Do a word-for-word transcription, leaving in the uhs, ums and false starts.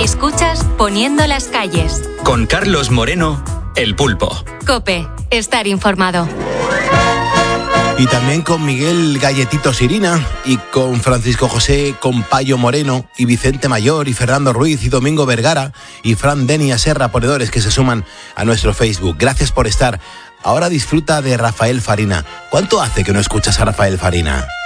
Escuchas Poniendo las calles. Con Carlos Moreno, El Pulpo. COPE, estar informado. Y también con Miguel Galletito Sirina, y con Francisco José Compayo Moreno, y Vicente Mayor, y Fernando Ruiz, y Domingo Vergara, y Fran Denia Serra, ponedores que se suman a nuestro Facebook. Gracias por estar. Ahora disfruta de Rafael Farina. ¿Cuánto hace que no escuchas a Rafael Farina?